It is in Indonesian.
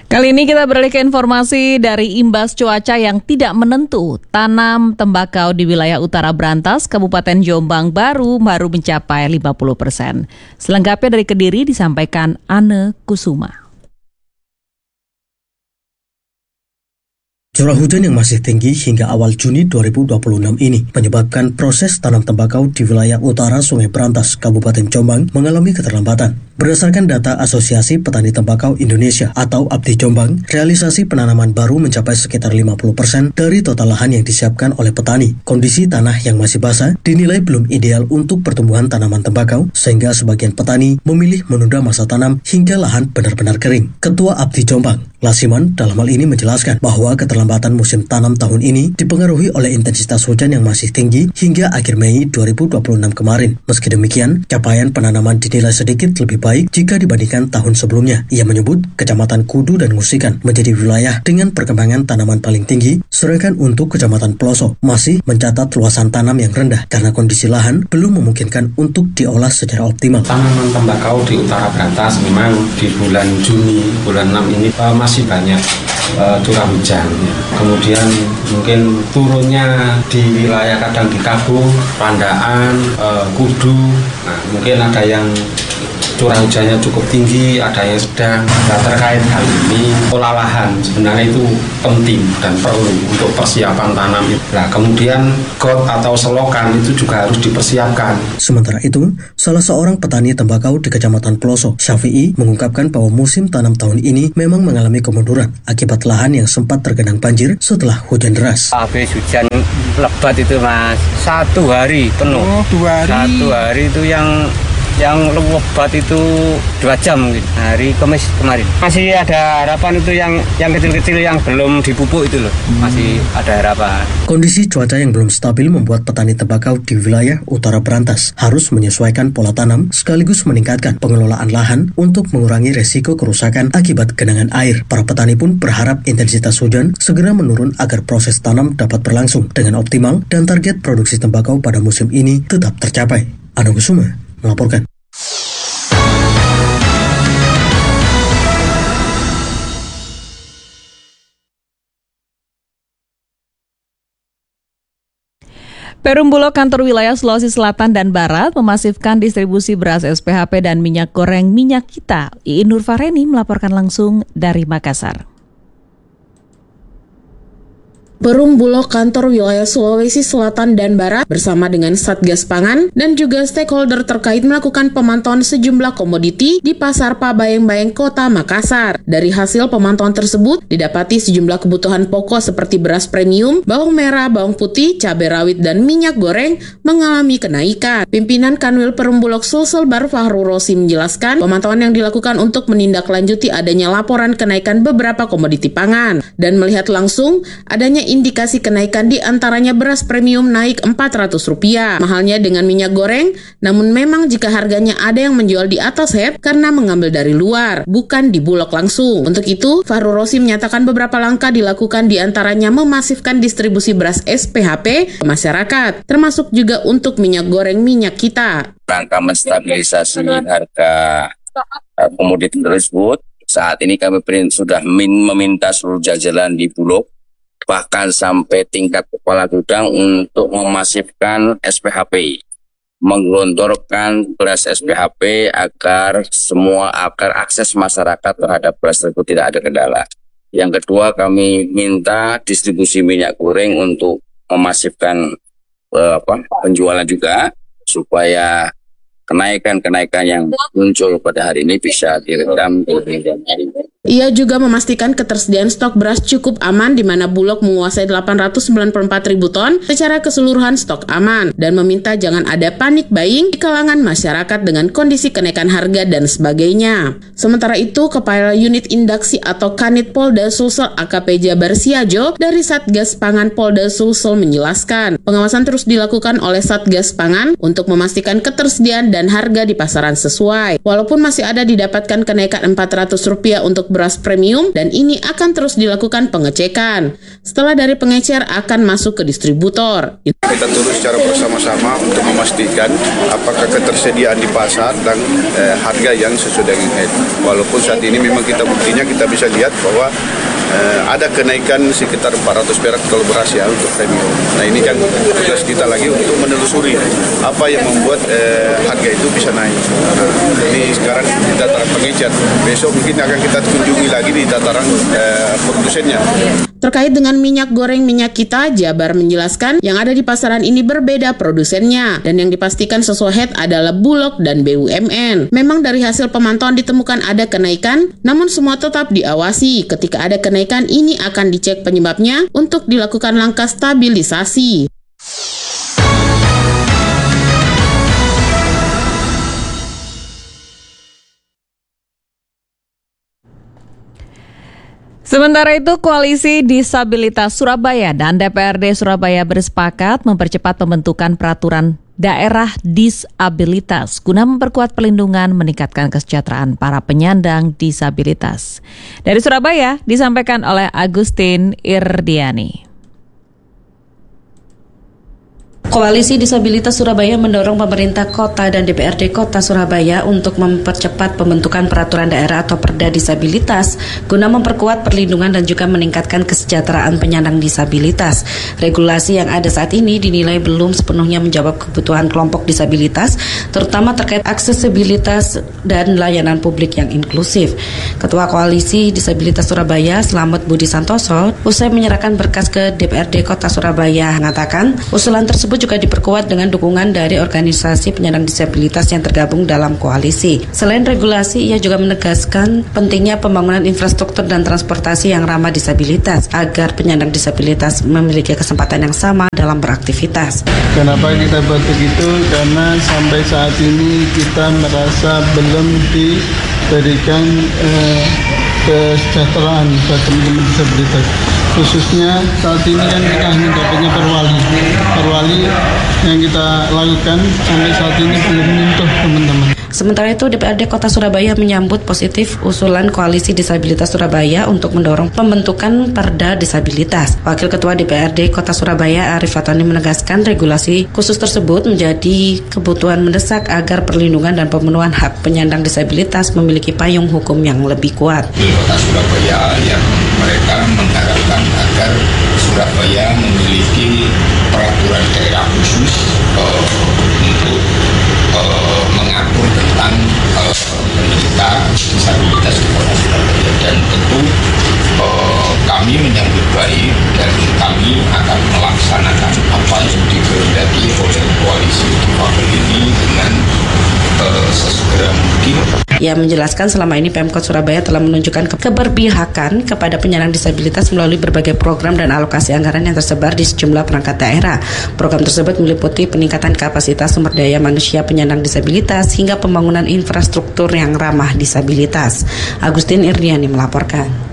Kali ini kita beralih ke informasi dari imbas cuaca yang tidak menentu. Tanam tembakau di wilayah Utara Brantas, Kabupaten Jombang baru mencapai 50%. Selengkapnya dari Kediri disampaikan Anne Kusuma. Curah hujan yang masih tinggi hingga awal Juni 2026 ini menyebabkan proses tanam tembakau di wilayah utara Sungai Brantas, Kabupaten Jombang mengalami keterlambatan. Berdasarkan data Asosiasi Petani Tembakau Indonesia atau APTI Jombang, realisasi penanaman baru mencapai sekitar 50% dari total lahan yang disiapkan oleh petani. Kondisi tanah yang masih basah dinilai belum ideal untuk pertumbuhan tanaman tembakau, sehingga sebagian petani memilih menunda masa tanam hingga lahan benar-benar kering. Ketua APTI Jombang, Lasiman, dalam hal ini menjelaskan bahwa keterlambatan musim tanam tahun ini dipengaruhi oleh intensitas hujan yang masih tinggi hingga akhir Mei 2026 kemarin. Meski demikian, capaian penanaman dinilai sedikit lebih baik jika dibandingkan tahun sebelumnya. Ia menyebut Kecamatan Kudu dan Ngusikan menjadi wilayah dengan perkembangan tanaman paling tinggi, sedangkan untuk Kecamatan Pelosok masih mencatat luasan tanam yang rendah karena kondisi lahan belum memungkinkan untuk diolah secara optimal. Tanaman tembakau di Utara Brantas memang di bulan Juni, bulan 6 ini masih banyak curah hujan. Kemudian mungkin turunnya di wilayah kadang di Kabung, Pandaan, Kudu. Nah, mungkin ada yang curah hujannya cukup tinggi, ada yang sedang. Nah, terkait hal ini, olah lahan sebenarnya itu penting dan perlu untuk persiapan tanam. Nah, kemudian got atau selokan itu juga harus dipersiapkan. Sementara itu, salah seorang petani tembakau di Kecamatan Pelosok, Syafi'i, mengungkapkan bahwa musim tanam tahun ini memang mengalami kemunduran akibat lahan yang sempat tergenang banjir setelah hujan deras. Habis hujan lebat itu, Mas, 1 hari penuh. 2 hari. 1 hari itu yang lebat itu 2 jam mungkin, hari Kamis kemarin. Masih ada harapan itu yang kecil-kecil yang belum dipupuk itu loh, masih ada harapan. Kondisi cuaca yang belum stabil membuat petani tembakau di wilayah Utara Brantas harus menyesuaikan pola tanam sekaligus meningkatkan pengelolaan lahan untuk mengurangi resiko kerusakan akibat genangan air. Para petani pun berharap intensitas hujan segera menurun agar proses tanam dapat berlangsung dengan optimal dan target produksi tembakau pada musim ini tetap tercapai. Anne Kusuma melaporkan. Perum Bulog kantor wilayah Sulawesi Selatan dan Barat memasifkan distribusi beras SPHP dan minyak goreng minyak kita. Iin Nurfareni melaporkan langsung dari Makassar. Perum Bulog kantor wilayah Sulawesi Selatan dan Barat bersama dengan Satgas Pangan dan juga stakeholder terkait melakukan pemantauan sejumlah komoditi di Pasar Pabayeng-Bayeng Kota Makassar. Dari hasil pemantauan tersebut, didapati sejumlah kebutuhan pokok seperti beras premium, bawang merah, bawang putih, cabai rawit, dan minyak goreng mengalami kenaikan. Pimpinan Kanwil Perum Bulog Sulselbar Fahru Rosi menjelaskan, pemantauan yang dilakukan untuk menindaklanjuti adanya laporan kenaikan beberapa komoditi pangan dan melihat langsung adanya indikasi kenaikan di antaranya beras premium naik Rp400, mahalnya dengan minyak goreng, namun memang jika harganya ada yang menjual di atas head karena mengambil dari luar, bukan di Bulog langsung. Untuk itu, Fahru Rosi menyatakan beberapa langkah dilakukan di antaranya memasifkan distribusi beras SPHP ke masyarakat, termasuk juga untuk minyak goreng minyak kita. Rangka menstabilisasi harga komoditi tersebut, saat ini kami sudah meminta seluruh jajaran di Bulog bahkan sampai tingkat kepala gudang untuk memasifkan SPHP, menggelontorkan beras SPHP agar akses masyarakat terhadap beras tersebut tidak ada kendala. Yang kedua, kami minta distribusi minyak goreng untuk memasifkan penjualan juga supaya kenaikan yang muncul pada hari ini bisa diredam. Ia juga memastikan ketersediaan stok beras cukup aman di mana Bulog menguasai 894.000 ton secara keseluruhan stok aman dan meminta jangan ada panik buying di kalangan masyarakat dengan kondisi kenaikan harga dan sebagainya. Sementara itu, Kepala Unit Indaksi atau Kanit Polda Sulsel AKP Jabar Siajo dari Satgas Pangan Polda Sulsel menjelaskan, pengawasan terus dilakukan oleh Satgas Pangan untuk memastikan ketersediaan dan harga di pasaran sesuai. Walaupun masih ada didapatkan kenaikan Rp400 untuk beras premium dan ini akan terus dilakukan pengecekan. Setelah dari pengecer akan masuk ke distributor. Kita turun secara bersama-sama untuk memastikan apakah ketersediaan di pasar dan harga yang sesuai dengan itu. Walaupun saat ini memang buktinya kita bisa lihat bahwa ada kenaikan sekitar 400 perak kalau beras ya untuk premium. Nah ini kan tugas kita lagi untuk menelusuri apa yang membuat harga itu bisa naik. Nah, ini sekarang di tataran pengecer. Besok mungkin akan kita kunjungi lagi di tataran produsennya. Terkait dengan minyak goreng minyak kita, Jabar menjelaskan yang ada di pasaran ini berbeda produsennya dan yang dipastikan sesuai head adalah Bulog dan BUMN. Memang dari hasil pemantauan ditemukan ada kenaikan, namun semua tetap diawasi. Ketika ada kenaikan ini akan dicek penyebabnya untuk dilakukan langkah stabilisasi. Sementara itu, Koalisi Disabilitas Surabaya dan DPRD Surabaya bersepakat mempercepat pembentukan peraturan daerah disabilitas guna memperkuat perlindungan meningkatkan kesejahteraan para penyandang disabilitas. Dari Surabaya disampaikan oleh Agustin Irdiani. Koalisi Disabilitas Surabaya mendorong pemerintah kota dan DPRD Kota Surabaya untuk mempercepat pembentukan peraturan daerah atau perda disabilitas guna memperkuat perlindungan dan juga meningkatkan kesejahteraan penyandang disabilitas. Regulasi yang ada saat ini dinilai belum sepenuhnya menjawab kebutuhan kelompok disabilitas, terutama terkait aksesibilitas dan layanan publik yang inklusif. Ketua Koalisi Disabilitas Surabaya, Slamet Budi Santoso, usai menyerahkan berkas ke DPRD Kota Surabaya, mengatakan usulan tersebut juga diperkuat dengan dukungan dari organisasi penyandang disabilitas yang tergabung dalam koalisi. Selain regulasi, ia juga menegaskan pentingnya pembangunan infrastruktur dan transportasi yang ramah disabilitas agar penyandang disabilitas memiliki kesempatan yang sama dalam beraktivitas. Kenapa kita buat begitu? Karena sampai saat ini kita merasa belum diberikan kesejahteraan buat teman-teman disabilitas. Khususnya saat ini kan kita hanya dapatnya perwali yang kita lakukan sampai saat ini belum menyentuh teman-teman. Sementara itu, DPRD Kota Surabaya menyambut positif usulan Koalisi Disabilitas Surabaya untuk mendorong pembentukan perda disabilitas. Wakil Ketua DPRD Kota Surabaya Arif Fatoni menegaskan regulasi khusus tersebut menjadi kebutuhan mendesak agar perlindungan dan pemenuhan hak penyandang disabilitas memiliki payung hukum yang lebih kuat. Di Kota Surabaya yang mereka mengharapkan agar Surabaya memiliki peraturan daerah khusus untuk mengatur tentang penderita disabilitas di Kota Surabaya, dan tentu kami menyambut baik dan kami akan melaksanakan apa yang dikehendaki oleh koalisi difabel ini dengan sesegera mungkin. Ia menjelaskan selama ini Pemkot Surabaya telah menunjukkan keberpihakan kepada penyandang disabilitas melalui berbagai program dan alokasi anggaran yang tersebar di sejumlah perangkat daerah. Program tersebut meliputi peningkatan kapasitas sumber daya manusia penyandang disabilitas hingga pembangunan infrastruktur yang ramah disabilitas. Agustin Irdiani melaporkan.